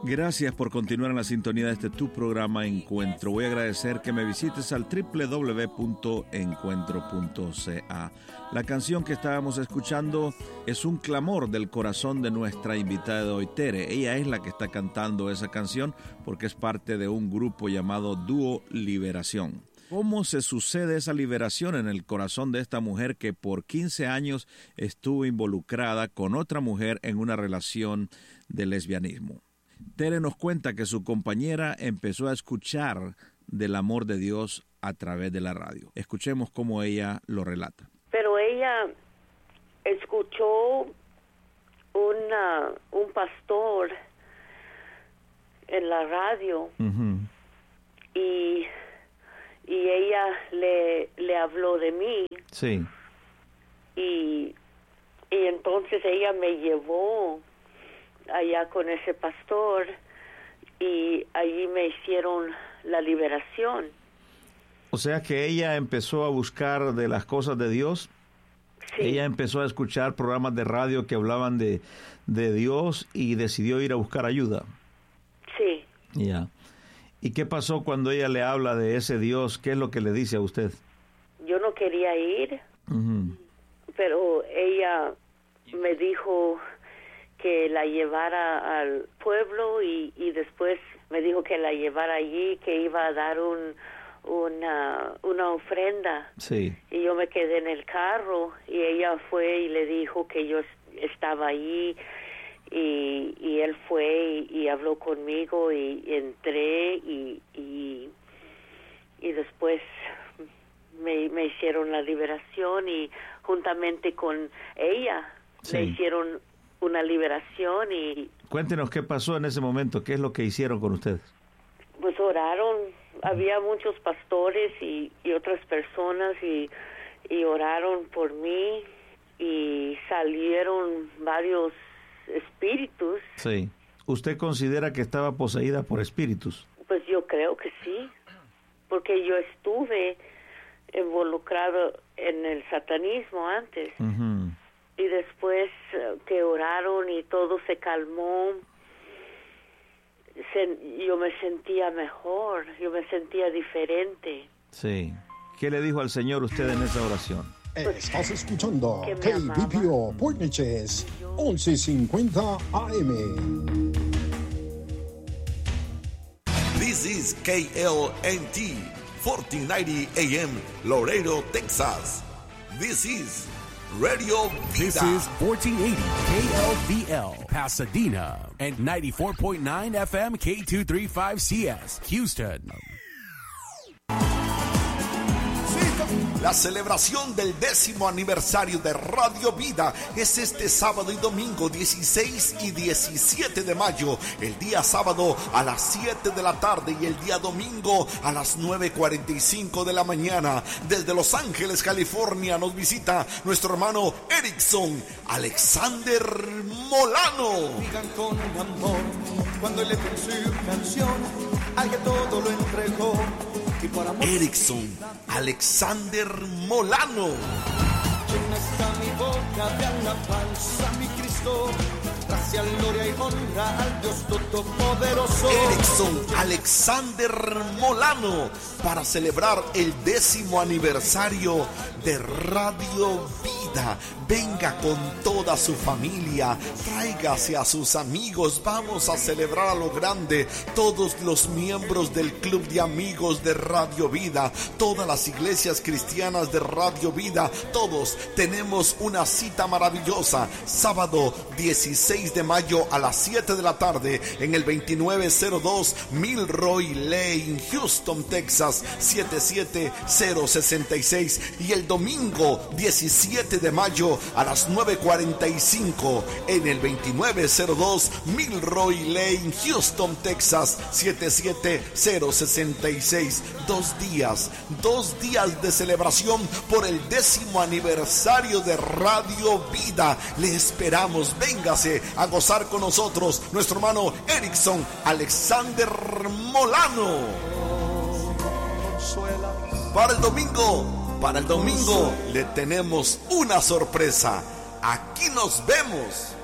Gracias por continuar en la sintonía de este tu programa Encuentro. Voy a agradecer que me visites al www.encuentro.ca. La canción que estábamos escuchando es un clamor del corazón de nuestra invitada de hoy, Tere. Ella es la que está cantando esa canción porque es parte de un grupo llamado Dúo Liberación. ¿Cómo se sucede esa liberación en el corazón de esta mujer que por 15 años estuvo involucrada con otra mujer en una relación de lesbianismo? Tere nos cuenta que su compañera empezó a escuchar del amor de Dios a través de la radio. Escuchemos cómo ella lo relata. Pero ella escuchó un pastor en la radio. Uh-huh. y ella le habló de mí. Sí. Y entonces ella me llevó allá con ese pastor y allí me hicieron la liberación. O sea que ella empezó a buscar de las cosas de Dios. Sí. Ella empezó a escuchar programas de radio que hablaban de Dios y decidió ir a buscar ayuda. Sí. Ya. Yeah. ¿Y qué pasó cuando ella le habla de ese Dios? ¿Qué es lo que le dice a usted? Yo no quería ir, uh-huh. Pero ella me dijo que la llevara al pueblo y después me dijo que la llevara allí, que iba a dar una ofrenda. Sí. Y yo me quedé en el carro y ella fue y le dijo que yo estaba allí y él fue y habló conmigo y entré y después me hicieron la liberación y juntamente con ella me hicieron una liberación. Y cuéntenos qué pasó en ese momento, qué es lo que hicieron con ustedes. Pues oraron, había muchos pastores y otras personas y oraron por mí y salieron varios espíritus. Sí. ¿Usted considera que estaba poseída por espíritus? Pues yo creo que sí, porque yo estuve involucrado en el satanismo antes. Uh-huh. Y después que oraron y todo se calmó, yo me sentía mejor, yo me sentía diferente. Sí. ¿Qué le dijo al Señor usted en esa oración? Estás escuchando KBPO Port Neches 1150 AM. This is KLNT 1490 AM Laredo, Texas. This is Radio Vida. This is 1480 KLVL Pasadena and 94.9 FM K235CS Houston. La celebración del 10º aniversario de Radio Vida es este sábado y domingo 16 y 17 de mayo. El día sábado a las 7 de la tarde y el día domingo a las 9:45 de la mañana. Desde Los Ángeles, California, nos visita nuestro hermano Erickson Alexander Molano. Digan con amor, cuando le con su canción, al que todo lo entregó. Erickson Alexander Molano. Llena está mi boca de alabanza, mi Cristo. Gracia, gloria y honra al Dios Todopoderoso. Erickson Alexander Molano, para celebrar el 10º aniversario de Radio Vida. Venga con toda su familia, tráigase a sus amigos, vamos a celebrar a lo grande. Todos los miembros del Club de Amigos de Radio Vida, todas las iglesias cristianas de Radio Vida, todos tenemos una cita maravillosa. Sábado 16 de mayo a las 7 de la tarde en el 2902 Milroy Lane, Houston, Texas 77066. Y el domingo 17 de mayo a las 9:45 en el 2902 Milroy Lane, Houston, Texas 77066. 2 días de celebración por el 10º aniversario de Radio Vida. Le esperamos, véngase a gozar con nosotros, nuestro hermano Erickson Alexander Molano. Para el domingo le tenemos una sorpresa. Aquí nos vemos.